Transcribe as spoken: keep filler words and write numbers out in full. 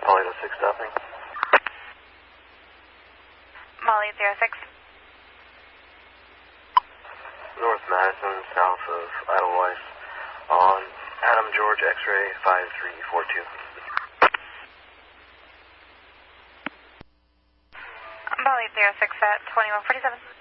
Molly eight oh six stopping. Molly zero six. North Madison, south of Idlewife, on Adam George X-ray five three four two. Molly zero six at twenty-one forty-seven.